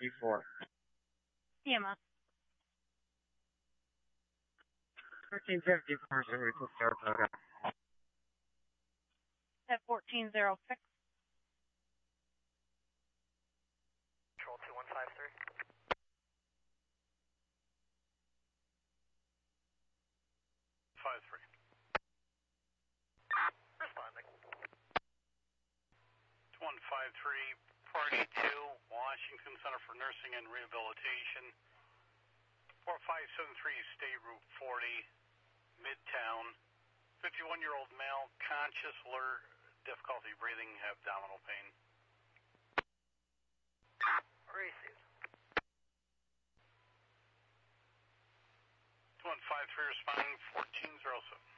1454. EMS. 1354 is Request Saratoga. At 1406. Control 2153. 53. Responding. 2153, Party 2, Washington Center for Nursing and Rehabilitation. 4573 State Route 40, Midtown. 51-year-old male, conscious, alert, difficulty breathing, abdominal pain. Received. 2153 responding 1407.